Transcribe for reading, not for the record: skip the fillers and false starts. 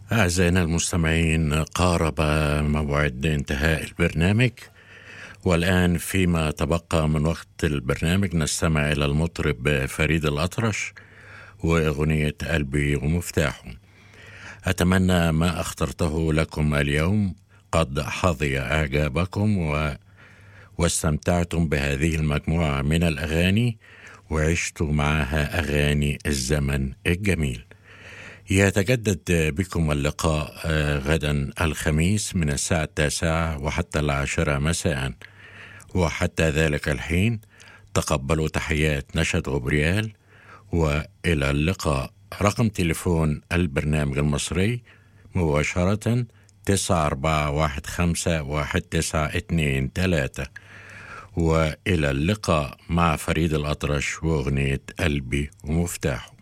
أعزائنا المستمعين، قارب موعد انتهاء البرنامج، والآن فيما تبقى من وقت البرنامج نستمع إلى المطرب فريد الأطرش وأغنية قلبي ومفتاحه. أتمنى ما اخترته لكم اليوم قد حظي إعجابكم واستمتعتم بهذه المجموعة من الأغاني وعشتوا معها أغاني الزمن الجميل. يتجدد بكم اللقاء غدا الخميس من الساعة 9 وحتى 10 مساء، وحتى ذلك الحين تقبلوا تحيات نشد غبريال، وإلى اللقاء. رقم تليفون البرنامج المصري مباشرة 94151923، وإلى اللقاء مع فريد الأطرش وأغنية قلبي ومفتاحه.